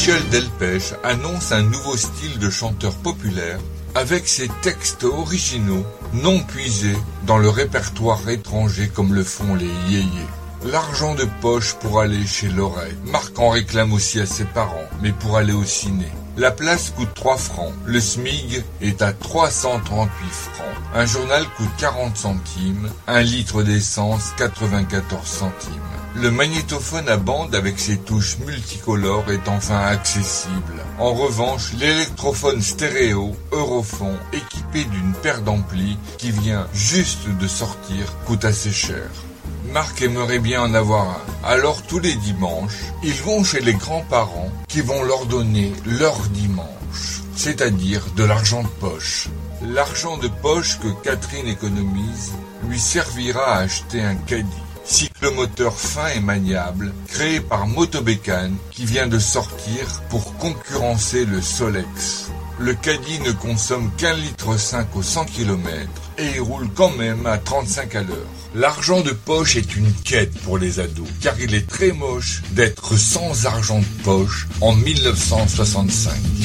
Michel Delpech annonce un nouveau style de chanteur populaire avec ses textes originaux non puisés dans le répertoire étranger comme le font les yéyés. L'argent de poche pour aller chez Lorette. Marc en réclame aussi à ses parents, mais pour aller au ciné. La place coûte 3 francs. Le SMIG est à 338 francs. Un journal coûte 40 centimes. Un litre d'essence, 94 centimes. Le magnétophone à bande avec ses touches multicolores est enfin accessible. En revanche, l'électrophone stéréo Eurofon équipé d'une paire d'amplis qui vient juste de sortir coûte assez cher. Marc aimerait bien en avoir un. Alors tous les dimanches, ils vont chez les grands-parents qui vont leur donner leur dimanche, c'est-à-dire de l'argent de poche. L'argent de poche que Catherine économise lui servira à acheter un caddie. Cyclomoteur fin et maniable, créé par Motobécane, qui vient de sortir pour concurrencer le Solex. Le caddie ne consomme qu'1,5 litre au 100 km et il roule quand même à 35 à l'heure. L'argent de poche est une quête pour les ados, car il est très moche d'être sans argent de poche en 1965.